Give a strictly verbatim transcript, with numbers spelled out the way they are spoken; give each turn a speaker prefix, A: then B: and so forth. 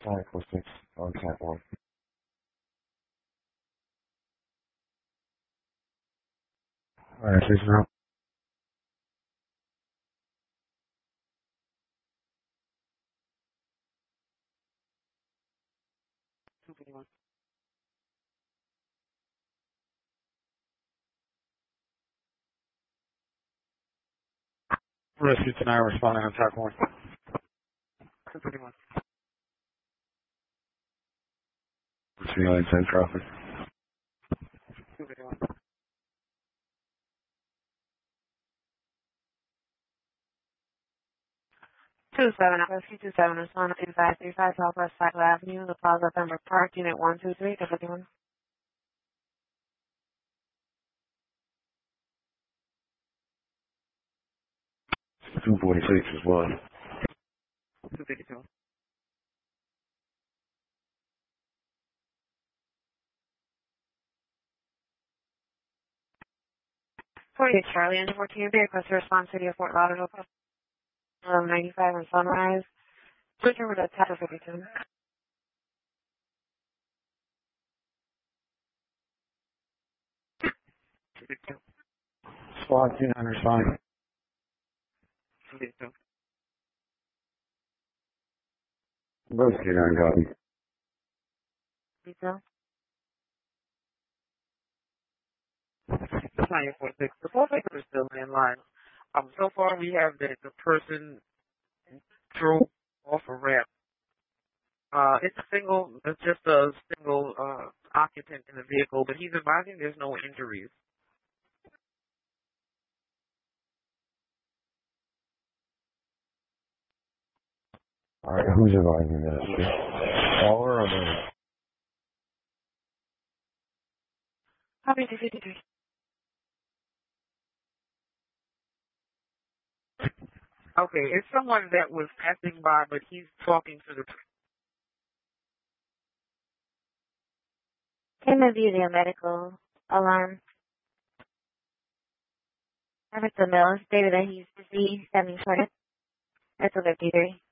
A: Cycle six on catwalk. Alright, six now.
B: two fifty-one.
A: Rescue tonight responding on track one.
B: two fifty-one.
A: Two nine ten traffic.
B: two fifty-one. Two seven, rescue two seven, respond to five three five Southwest Cycle Avenue, the Plaza Pembroke Park, unit one two three, two fifty-one.
A: Two forty six as well.
B: two fifty-two. forty-eight Charlie, engine fourteen, request to respond City of Fort Lauderdale, eleven ninety-five on Sunrise. Switch over to two fifty-two. two fifty-two.
A: Squad two nine responding.
B: two fifty-two.
A: Both two nine copy.
B: Detail. nine four six. The four papers are still in line. Um, so far we have that the person drove off a ramp. Uh, it's a single, it's just a single, uh, occupant in the vehicle, but he's advising there's no injuries.
A: Alright, who's advising this? Caller or the...
B: Copy two fifty-three. Okay, it's someone that was passing by, but he's talking to the...
C: Can review the medical alarm. Mister Mills stated that he's deceased, having shorted. That's a fifty-three.